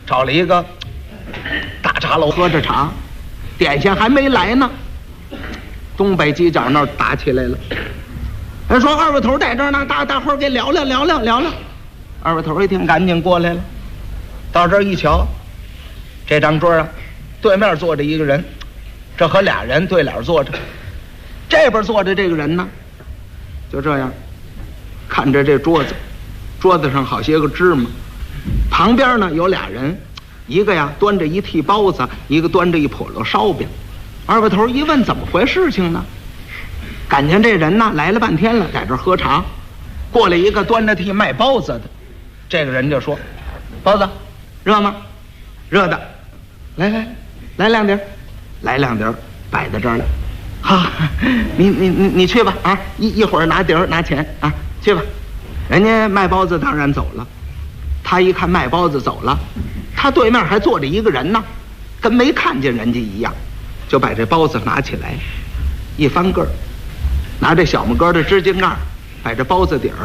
找了一个大茶楼喝着茶，点心还没来呢，东北犄角那儿打起来了。人说二位头在这儿呢，大伙儿给聊聊。二位头一听，赶紧过来了。到这儿一瞧，这张桌啊，对面坐着一个人，这和俩人对脸坐着。这边坐着这个人呢，就这样看着这桌子，桌子上好些个芝麻，旁边呢有俩人，一个呀端着一屉包子，一个端着一笸箩烧饼。二位头一问怎么回事情呢？感情这人呢来了半天了，在这儿喝茶，过来一个端着屉卖包子的，这个人就说：“包子热吗？热的，来两碟，来两碟，摆在这儿了。好，你去吧啊！一会儿拿碟儿拿钱啊，去吧。”人家卖包子当然走了，他一看卖包子走了，他对面还坐着一个人呢，跟没看见人家一样，就把这包子拿起来，一翻个儿，拿这小木疙的支巾盖把这包子底儿